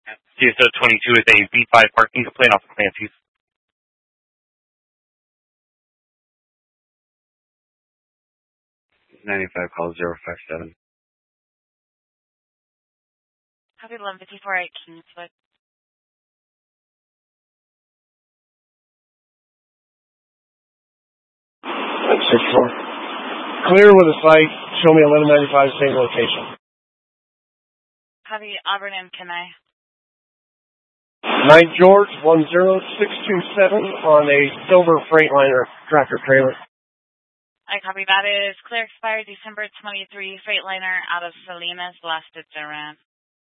CSO 22 is a B5 parking complaint off of Clancy's. 95 call 057. Copy 1154 at Kingswood. That's 6-4. Clear with a sight. Show me 1195, same location. Copy Auburn and Kenai. 9 George 10627 on a silver Freightliner tractor trailer. I copy that is clear expired December 23 Freightliner out of Salinas, last digit ran.